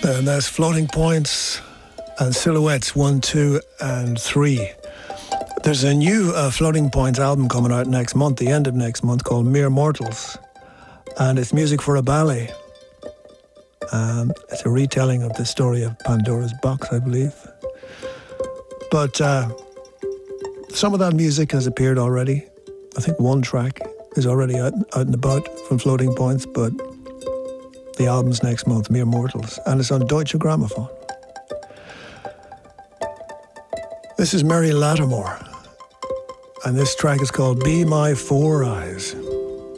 And that's Floating Points and Silhouettes 1, 2 and 3. There's a new Floating Points album coming out next month, the end of next month, called Mere Mortals. And it's music for a ballet. It's a retelling of the story of Pandora's Box, I believe. But some of that music has appeared already. I think one track is already out and about from Floating Points, but the album's next month, Mere Mortals, and it's on Deutsche Grammophon. This is Mary Lattimore, and this track is called Be My Four Eyes.